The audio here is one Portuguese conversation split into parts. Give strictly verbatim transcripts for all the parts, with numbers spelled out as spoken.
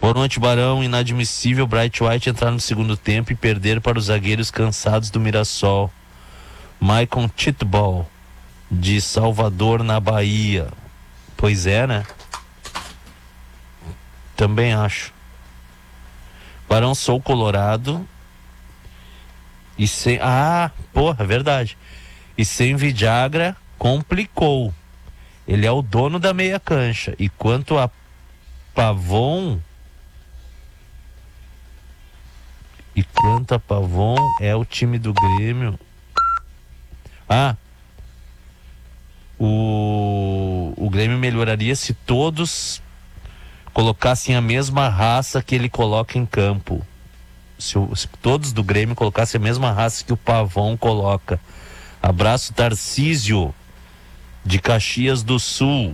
Boa noite, Barão. Inadmissível Bright White entrar no segundo tempo e perder para os zagueiros cansados do Mirassol. Maicon Titball, de Salvador, na Bahia. Pois é, né? Também acho. Barão, sou colorado. E sem... Ah, porra, é verdade. E sem Vidagra, complicou. Ele é o dono da meia cancha. E quanto a Pavon... E quanto a Pavon, é o time do Grêmio... Ah... O, o Grêmio melhoraria se todos colocassem a mesma raça que ele coloca em campo. Se, o, se todos do Grêmio colocassem a mesma raça que o Pavão coloca. Abraço, Tarcísio, de Caxias do Sul.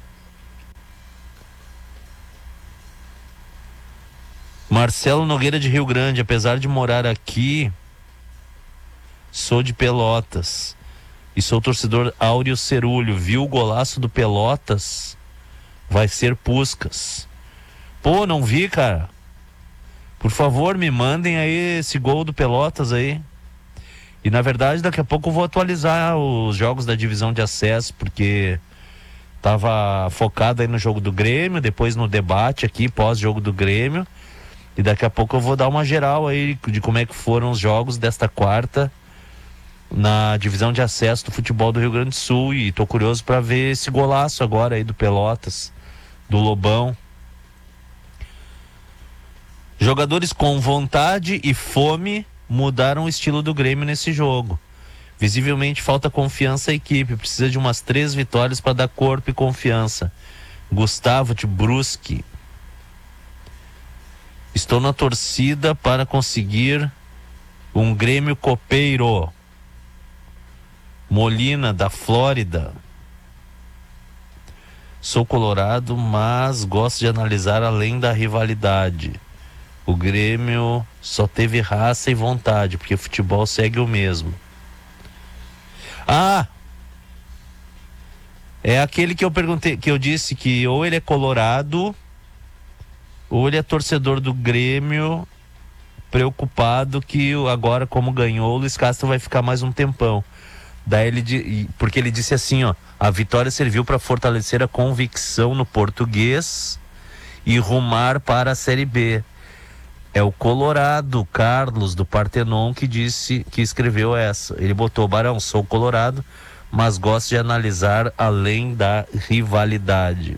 Marcelo Nogueira, de Rio Grande. Apesar de morar aqui, sou de Pelotas e sou torcedor Áureo Cerulho. Viu o golaço do Pelotas? Vai ser Puskás. Pô, não vi, cara. Por favor, me mandem aí esse gol do Pelotas aí. E na verdade, daqui a pouco eu vou atualizar os jogos da divisão de acesso, porque tava focado aí no jogo do Grêmio, depois no debate aqui, pós-jogo do Grêmio. E daqui a pouco eu vou dar uma geral aí de como é que foram os jogos desta quarta na divisão de acesso do futebol do Rio Grande do Sul. E tô curioso para ver esse golaço agora aí do Pelotas, do Lobão. Jogadores com vontade e fome mudaram o estilo do Grêmio nesse jogo. Visivelmente falta confiança à equipe, precisa de umas três vitórias para dar corpo e confiança. Gustavo de Brusque. Estou na torcida para conseguir um Grêmio copeiro. Molina, da Flórida. Sou colorado, mas gosto de analisar além da rivalidade. O Grêmio só teve raça e vontade, porque o futebol segue o mesmo. Ah! É aquele que eu perguntei, que eu disse que ou ele é colorado, ou ele é torcedor do Grêmio, preocupado que agora, como ganhou, o Luiz Castro vai ficar mais um tempão. Daí ele, porque ele disse assim, ó, a vitória serviu para fortalecer a convicção no português e rumar para a Série B. É o Colorado, Carlos, do Partenon, que disse, que escreveu essa. Ele botou: Barão, sou colorado, mas gosto de analisar além da rivalidade.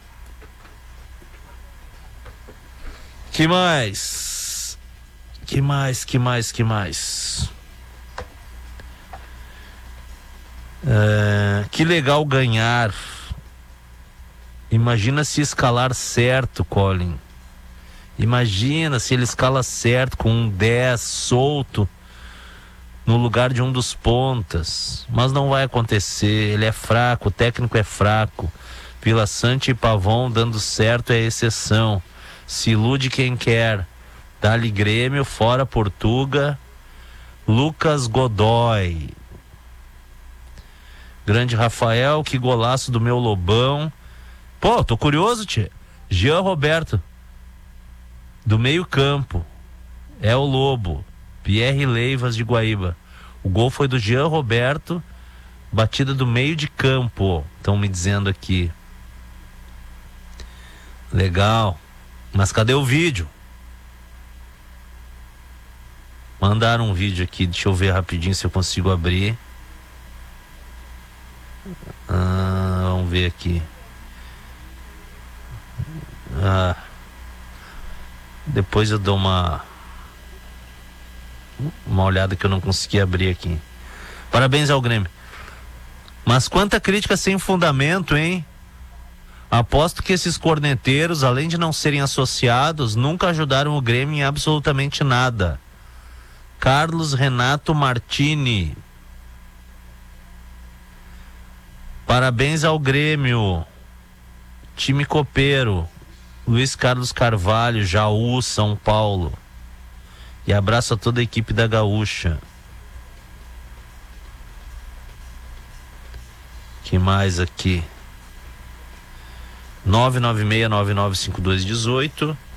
Que mais? Que mais, que mais, que mais? É, que legal ganhar. Imagina se escalar certo, Colin. Imagina se ele escala certo com um dez solto no lugar de um dos pontas. Mas não vai acontecer. Ele é fraco, o técnico é fraco. Vila Sante e Pavon dando certo é exceção. Se ilude quem quer. Dali Grêmio, fora Portuga. Lucas Godoy. Grande Rafael, que golaço do meu Lobão. Pô, tô curioso, tchê. Jean Roberto, do meio campo. É o Lobo. Pierre Leivas, de Guaíba. O gol foi do Jean Roberto. Batida do meio de campo, estão me dizendo aqui. Legal. Mas cadê o vídeo? Mandaram um vídeo aqui, deixa eu ver rapidinho se eu consigo abrir. Ah, vamos ver aqui. Ah, depois eu dou uma uma olhada que eu não consegui abrir aqui. Parabéns ao Grêmio. Mas quanta crítica sem fundamento, hein? Aposto que esses corneteiros, além de não serem associados, nunca ajudaram o Grêmio em absolutamente nada. Carlos Renato Martini. Parabéns ao Grêmio. Time copeiro. Luiz Carlos Carvalho, Jaú, São Paulo. E abraço a toda a equipe da Gaúcha. Que mais aqui? nove nove seis nove nove cinco dois um oito.